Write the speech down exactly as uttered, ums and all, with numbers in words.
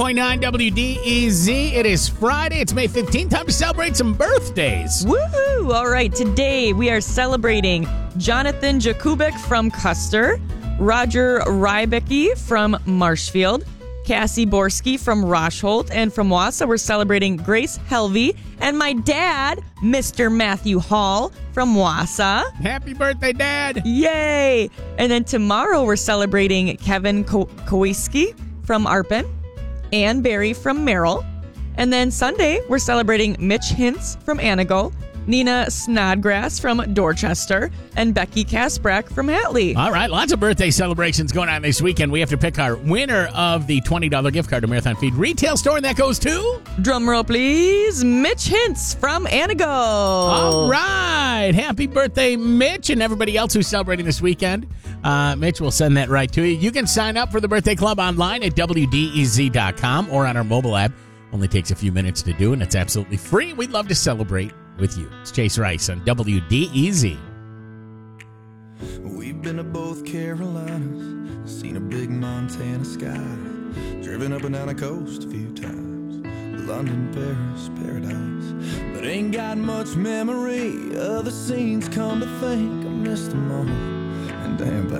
point nine W D E Z. It is Friday. It's May fifteenth. Time to celebrate some birthdays. Woohoo! All right, today we are celebrating Jonathan Jakubik from Custer, Roger Rybicki from Marshfield, Cassie Borski from Roshholt, and from Wausau, we're celebrating Grace Helvey, and my dad, Mister Matthew Hall from Wausau. Happy birthday, Dad. Yay! And then tomorrow we're celebrating Kevin Ko- Kowalski from Arpin, Ann Berry from Merrill. And then Sunday, we're celebrating Mitch Hintz from Anago, Nina Snodgrass from Dorchester, and Becky Kasprak from Hatley. All right, lots of birthday celebrations going on this weekend. We have to pick our winner of the twenty dollars gift card to Marathon Feed retail store, and that goes to... Drum roll, please. Mitch Hintz from Anago. All right. Happy birthday, Mitch, and everybody else who's celebrating this weekend. Uh, Mitch will send that right to you. You can sign up for the Birthday Club online at W D E Z dot com or on our mobile app. Only takes a few minutes to do, and it's absolutely free. We'd love to celebrate with you. It's Chase Rice on W D E Z. We've been to both Carolinas, seen a big Montana sky, driven up and down the coast a few times, London, Paris, paradise, but ain't got much memory of the scenes. Come to think, I missed them all, and damn,